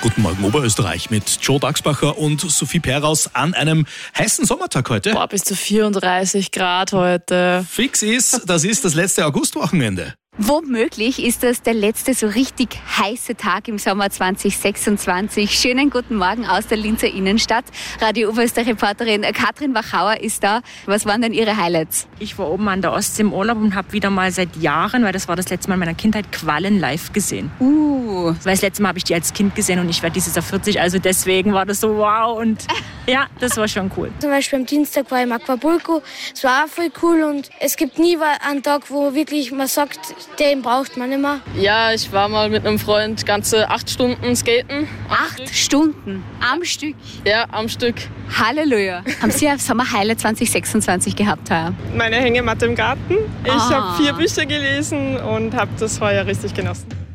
Guten Morgen Oberösterreich mit Joe Daxbacher und Sophie Perraus an einem heißen Sommertag heute. Boah, bis zu 34 Grad heute. Fix ist, das ist das letzte Augustwochenende. Womöglich ist das der letzte so richtig heiße Tag im Sommer 2026. Schönen guten Morgen aus der Linzer Innenstadt. Radio Oberösterreich-Reporterin Katrin Wachauer ist da. Was waren denn Ihre Highlights? Ich war oben an der Ostsee im Urlaub und habe wieder mal seit Jahren, weil das war das letzte Mal in meiner Kindheit, Quallen live gesehen. Weil das letzte Mal habe ich die als Kind gesehen und ich werde dieses Jahr 40, also deswegen war das so wow und ja, das war schon cool. Zum Beispiel am Dienstag war ich im Acapulco, es war auch voll cool und es gibt nie einen Tag, wo wirklich man sagt, den braucht man immer. Ja, ich war mal mit einem Freund ganze 8 Stunden skaten. 8 Stunden am Stück. Ja, am Stück. Halleluja. Haben Sie ein Sommerhighlight 2026 gehabt heuer? Meine Hängematte im Garten. Ich habe 4 Bücher gelesen und habe das heuer richtig genossen.